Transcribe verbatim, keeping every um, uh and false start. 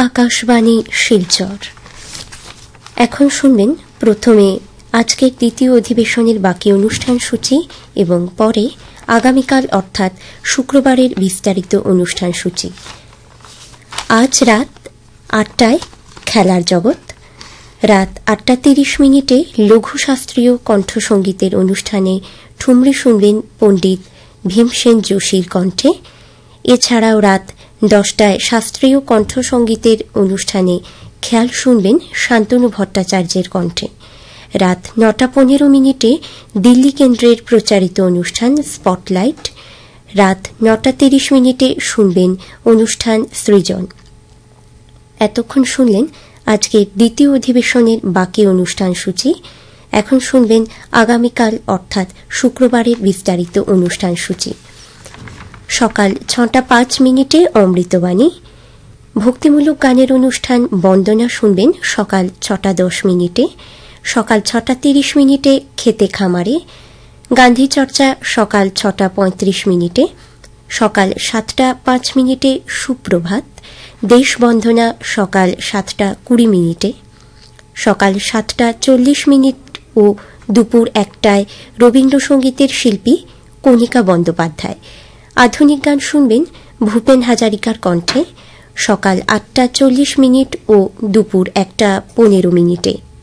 আকাশবাণী শিলচর। এখন শুনবেন প্রথমে আজকের দ্বিতীয় অধিবেশনের বাকি অনুষ্ঠান সূচি এবং পরে আগামীকাল অর্থাৎ শুক্রবারের বিস্তারিত অনুষ্ঠান সূচি। আজ রাত আটটায় খেলার জগৎ, রাত আটটা তিরিশ মিনিটে লঘু শাস্ত্রীয় কণ্ঠসঙ্গীতের অনুষ্ঠানে ঠুমরি শুনবেন পণ্ডিত ভীমসেন যোশীর কণ্ঠে। এছাড়াও রাত দশটায় শাস্ত্রীয় কণ্ঠসঙ্গীতের অনুষ্ঠানে খেয়াল শুনবেন শান্তনু ভট্টাচার্যের কণ্ঠে। রাত নটা পনেরো মিনিটে দিল্লি কেন্দ্রের প্রচারিত অনুষ্ঠান স্পটলাইট। রাত নটা তিরিশ মিনিটে শুনবেন অনুষ্ঠান সৃজন। এতক্ষণ শুনলেন আজকের দ্বিতীয় অধিবেশনের বাকি অনুষ্ঠান সূচি। এখন শুনবেন আগামীকাল অর্থাৎ শুক্রবারের বিস্তারিত অনুষ্ঠান সূচি। সকাল ছটা পাঁচ মিনিটে অমৃতবাণী, ভক্তিমূলক গানের অনুষ্ঠান বন্দনা শুনবেন সকাল ছটা দশ মিনিটে। সকাল ছটা তিরিশ মিনিটে খেতে খামারে, গান্ধী চর্চা সকাল ছটা পঁয়ত্রিশ মিনিটে। সকাল সাতটা পাঁচ মিনিটে সুপ্রভাত, দেশ বন্দনা সকাল সাতটা কুড়ি মিনিটে। সকাল সাতটা চল্লিশ মিনিট ও দুপুর একটায় রবীন্দ্রসঙ্গীতের শিল্পী কণিকা বন্দ্যোপাধ্যায়। আধুনিক গান শুনবেন ভূপেন হাজারিকার কণ্ঠে সকাল আটটা চল্লিশ মিনিট ও দুপুর একটা পনেরো মিনিটে।